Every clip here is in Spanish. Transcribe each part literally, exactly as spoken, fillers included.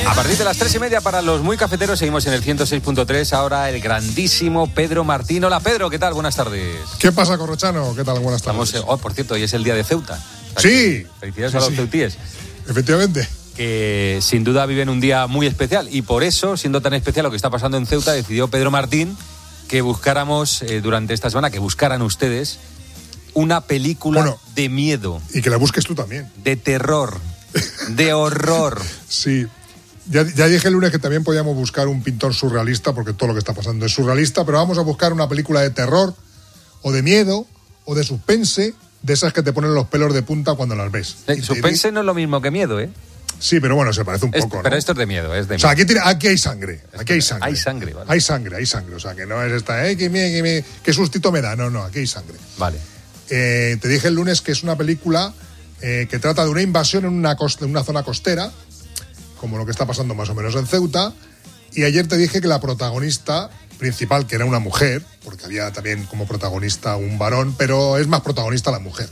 A partir de las tres y media para los muy cafeteros seguimos en el ciento seis punto tres. Ahora el grandísimo Pedro Martín. Hola Pedro, ¿qué tal? Buenas tardes. ¿Qué pasa, Corrochano? ¿Qué tal? Buenas tardes. Estamos, oh, por cierto, hoy es el día de Ceuta. Sí. Felicidades sí, a los sí. ceutíes. Efectivamente. Que sin duda viven un día muy especial. Y por eso, siendo tan especial lo que está pasando en Ceuta, decidió Pedro Martín que buscáramos eh, durante esta semana, que buscaran ustedes una película bueno, de miedo. Y que la busques tú también. De terror. De horror. Sí. Ya, ya dije el lunes que también podíamos buscar un pintor surrealista, porque todo lo que está pasando es surrealista, pero vamos a buscar una película de terror, o de miedo, o de suspense, de esas que te ponen los pelos de punta cuando las ves. Eh, suspense te... no es lo mismo que miedo, ¿eh? Sí, pero bueno, se parece un es, poco, ¿no? Pero esto es de miedo, es de miedo. O sea, aquí, tiene, aquí hay sangre, aquí hay sangre. Hay sangre, vale. Hay sangre, hay sangre, o sea, que no es esta, eh, que, me, que, me, que sustito me da, no, no, aquí hay sangre. Vale. Eh, te dije el lunes que es una película eh, que trata de una invasión en una, costa, en una zona costera, como lo que está pasando más o menos en Ceuta, y ayer te dije que la protagonista principal, que era una mujer, porque había también como protagonista un varón, pero es más protagonista la mujer,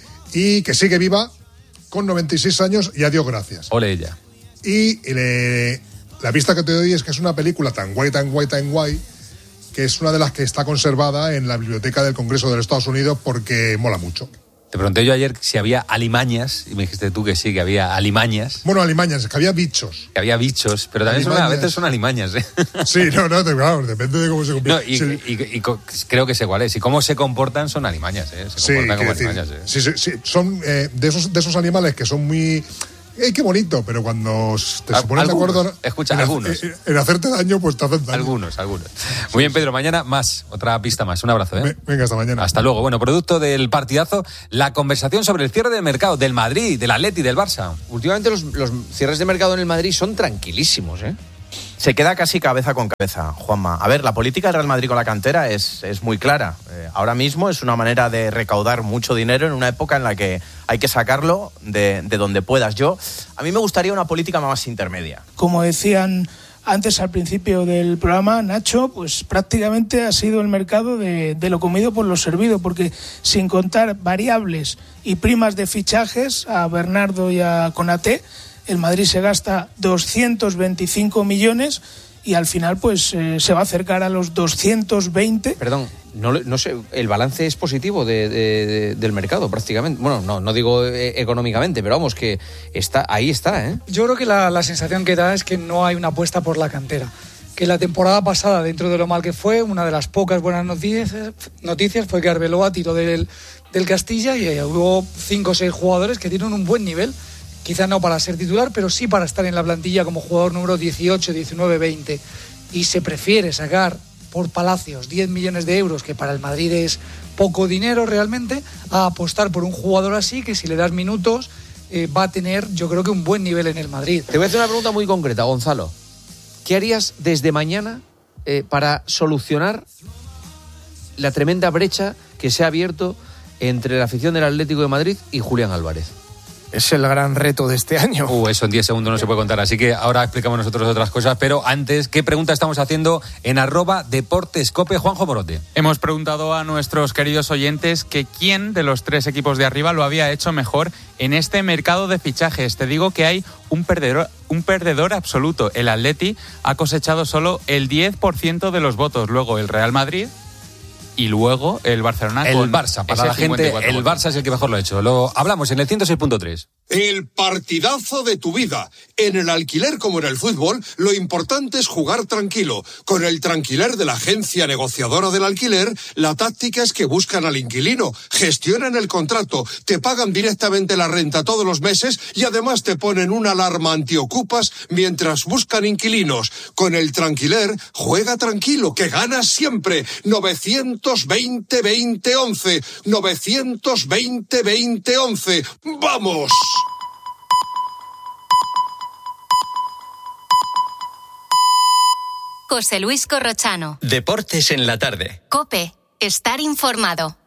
y que sigue viva con noventa y seis años y a Dios gracias. Ole ella. Y eh, la pista que te doy es que es una película tan guay, tan guay, tan guay, que es una de las que está conservada en la biblioteca del Congreso de los Estados Unidos porque mola mucho. Te pregunté yo ayer si había alimañas, y me dijiste tú que sí, que había alimañas. Bueno, alimañas, que había bichos. Que había bichos, pero también son, a veces son alimañas, ¿eh? Sí, no, no, claro, depende de cómo se comportan. No, y, sí. y, y, y creo que sé cuál es. Y cómo se comportan son alimañas, ¿eh? Se sí, comportan como decir, alimañas, ¿eh? Sí, sí, sí, son eh, de, esos, de esos animales que son muy... ¡Eh, qué bonito! Pero cuando te se ponen de acuerdo... Escucha, en, algunos. En, en hacerte daño, pues te hacen daño. Algunos, algunos. Muy bien, Pedro, mañana más, otra pista más. Un abrazo, ¿eh? Venga, hasta mañana. Hasta luego. Bueno, producto del partidazo, la conversación sobre el cierre del mercado del Madrid, del Atleti, del Barça. Últimamente los, los cierres de mercado en el Madrid son tranquilísimos, ¿eh? Se queda casi cabeza con cabeza, Juanma. A ver, la política del Real Madrid con la cantera es, es muy clara. Eh, ahora mismo es una manera de recaudar mucho dinero en una época en la que hay que sacarlo de, de donde puedas. Yo, a mí me gustaría una política más intermedia. Como decían antes al principio del programa, Nacho, pues prácticamente ha sido el mercado de, de lo comido por lo servido, porque sin contar variables y primas de fichajes a Bernardo y a Konaté, el Madrid se gasta doscientos veinticinco millones y al final pues eh, se va a acercar a los doscientos veinte. Perdón, no, no sé, el balance es positivo de, de, de, del mercado prácticamente. Bueno, no, no digo eh, económicamente, pero vamos, que está ahí está, ¿eh? Yo creo que la, la sensación que da es que no hay una apuesta por la cantera. Que la temporada pasada, dentro de lo mal que fue, una de las pocas buenas noticias, noticias fue que Arbeloa tiró del, del Castilla y eh, hubo cinco o seis jugadores que tienen un buen nivel. Quizá no para ser titular, pero sí para estar en la plantilla como jugador número dieciocho, diecinueve, veinte. Y se prefiere sacar por Palacios diez millones de euros, que para el Madrid es poco dinero realmente, a apostar por un jugador así, que si le das minutos eh, va a tener, yo creo que un buen nivel en el Madrid. Te voy a hacer una pregunta muy concreta, Gonzalo. ¿Qué harías desde mañana eh, para solucionar la tremenda brecha que se ha abierto entre la afición del Atlético de Madrid y Julián Álvarez? Es el gran reto de este año. Uh, eso en diez segundos no se puede contar, así que ahora explicamos nosotros otras cosas, pero antes, ¿qué pregunta estamos haciendo en arroba deportescope? Juanjo Morote. Hemos preguntado a nuestros queridos oyentes que quién de los tres equipos de arriba lo había hecho mejor en este mercado de fichajes. Te digo que hay un perdedor, un perdedor absoluto. El Atleti ha cosechado solo el diez por ciento de los votos, luego el Real Madrid y luego el Barcelona. El con Barça, para la gente, el Barça es el que mejor lo ha hecho. Lo hablamos en el ciento seis punto tres. El partidazo de tu vida. En el alquiler como en el fútbol, lo importante es jugar tranquilo. Con el Tranquiler de la agencia negociadora del alquiler, la táctica es que buscan al inquilino, gestionan el contrato, te pagan directamente la renta todos los meses y además te ponen una alarma antiocupas mientras buscan inquilinos. Con el Tranquiler, juega tranquilo, que ganas siempre. novecientos veinte, veinte, once. novecientos veinte, veinte, once. ¡Vamos! José Luis Corrochano. Deportes en la tarde. COPE. Estar informado.